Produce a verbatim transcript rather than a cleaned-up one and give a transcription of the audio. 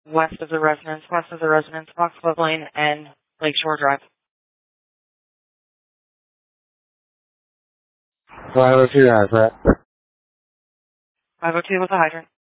west of the residence, west of the residence, Foxglove Lane and Lakeshore Drive. five oh two address. five oh two with the hydrant.